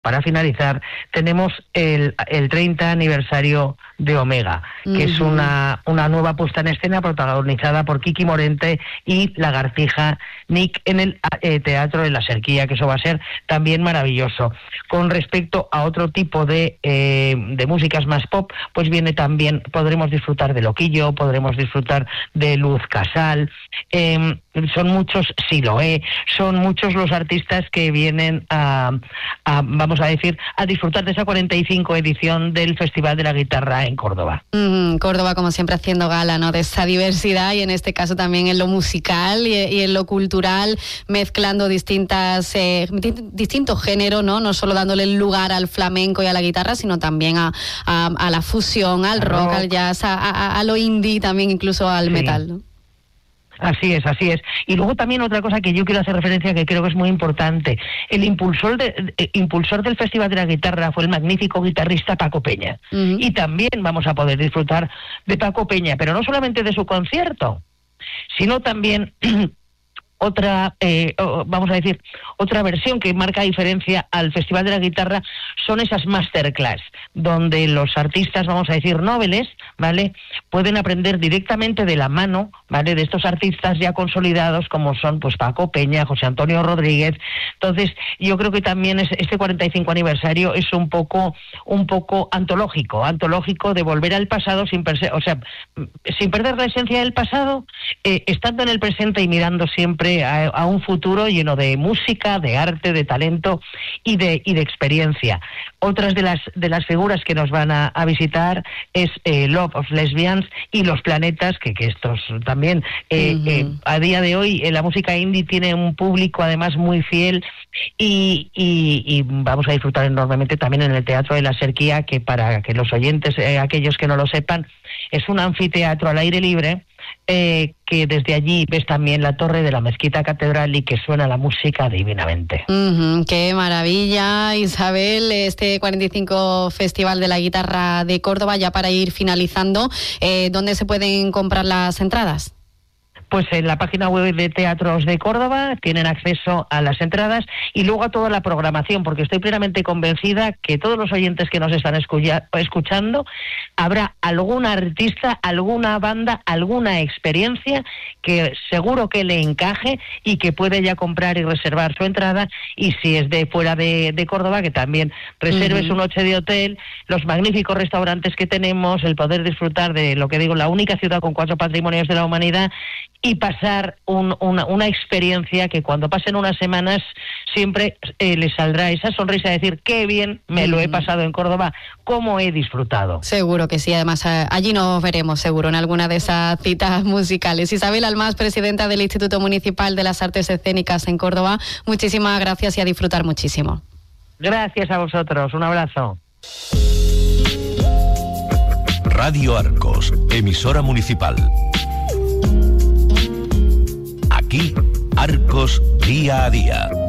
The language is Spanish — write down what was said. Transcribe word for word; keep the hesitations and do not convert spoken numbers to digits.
para finalizar, tenemos el, el treinta aniversario de Omega, que uh-huh. es una, una nueva puesta en escena protagonizada por Kiki Morente y Lagartija Nick en el eh, Teatro de la Serquía, que eso va a ser también maravilloso. Con respecto a otro tipo de, eh, de músicas más pop, pues viene también, podremos disfrutar de Loquillo, podremos disfrutar de Luz Casal, eh, son muchos, Siloé, son muchos los artistas que vienen a, a, vamos a decir, a disfrutar de esa cuarenta y cinco edición del Festival de la Guitarra en Córdoba. Mm, Córdoba, como siempre, haciendo gala, ¿no?, de esa diversidad, y en este caso también en lo musical y, y en lo cultural, mezclando distintas eh, distintos géneros, ¿no? No solo dándole lugar al flamenco y a la guitarra, sino también a, a, a la fusión, al rock, rock, al jazz, a, a, a lo indie, también incluso al sí. metal, ¿no? Así es, así es. Y luego también otra cosa que yo quiero hacer referencia, que creo que es muy importante. El impulsor de, eh, impulsor del Festival de la Guitarra fue el magnífico guitarrista Paco Peña. Uh-huh. Y también vamos a poder disfrutar de Paco Peña, pero no solamente de su concierto, sino también otra, eh, vamos a decir, otra versión que marca diferencia al Festival de la Guitarra son esas masterclass, donde los artistas, vamos a decir, nobles, ¿vale?, pueden aprender directamente de la mano, ¿vale?, de estos artistas ya consolidados como son pues Paco Peña, José Antonio Rodríguez. Entonces, yo creo que también es, este cuarenta y cinco aniversario es un poco un poco antológico, antológico de volver al pasado sin perse- o sea, sin perder la esencia del pasado, eh, estando en el presente y mirando siempre A, a un futuro lleno de música, de arte, de talento y de y de experiencia. Otras de las de las figuras que nos van a, a visitar es eh, Love of Lesbians y Los Planetas, que, que estos también eh, uh-huh. eh, a día de hoy eh, la música indie tiene un público además muy fiel y, y, y vamos a disfrutar enormemente también en el Teatro de la Serquía, que para que los oyentes, eh, aquellos que no lo sepan, es un anfiteatro al aire libre, Eh, que desde allí ves también la torre de la Mezquita Catedral y que suena la música divinamente. Uh-huh, ¡qué maravilla, Isabel! Este cuarenta y cinco Festival de la Guitarra de Córdoba, ya para ir finalizando, eh, ¿dónde se pueden comprar las entradas? Pues en la página web de Teatros de Córdoba tienen acceso a las entradas y luego a toda la programación, porque estoy plenamente convencida que todos los oyentes que nos están escucha- escuchando, habrá algún artista, alguna banda, alguna experiencia que seguro que le encaje y que puede ya comprar y reservar su entrada, y si es de fuera de, de Córdoba, que también reserve uh-huh. su noche de hotel, los magníficos restaurantes que tenemos, el poder disfrutar de lo que digo, la única ciudad con cuatro patrimonios de la humanidad, y pasar un, una, una experiencia que cuando pasen unas semanas siempre eh, les saldrá esa sonrisa de decir, qué bien me lo he pasado en Córdoba, cómo he disfrutado. Seguro que sí, además allí nos veremos seguro en alguna de esas citas musicales. Isabel Almás, presidenta del Instituto Municipal de las Artes Escénicas en Córdoba, muchísimas gracias y a disfrutar muchísimo. Gracias a vosotros, un abrazo. Radio Arcos, emisora municipal. Aquí, Arcos día a día.